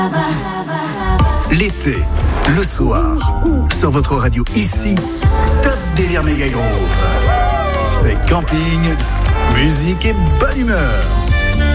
L'été, le soir, sur votre radio ici, Top Délire Méga Groove. C'est camping, musique et bonne humeur.